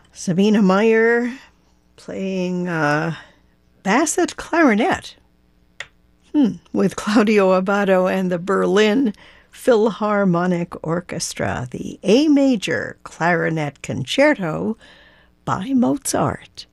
Sabina Meyer playing Bassett clarinet with Claudio Abbado and the Berlin Philharmonic Orchestra, the A Major Clarinet Concerto by Mozart.